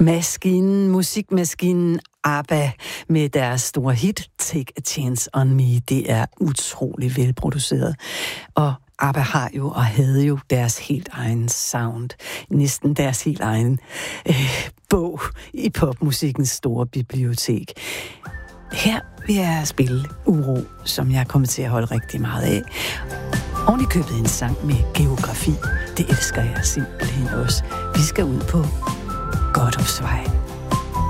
Musikmaskinen ABBA med deres store hit Take a Chance on Me. Det er utrolig velproduceret. Og ABBA har jo og havde jo deres helt egen sound. Næsten deres helt egen bog i popmusikkens store bibliotek. Her vil jeg spille Uro, som jeg er kommet til at holde rigtig meget af. Oven i købet en sang med geografi. Det elsker jeg simpelthen også. Vi skal ud på Godthåbsvej.